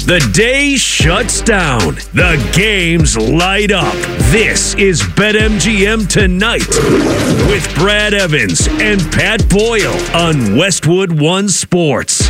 The day shuts down. The games light up. This is BetMGM Tonight with Brad Evans and Pat Boyle on Westwood One Sports.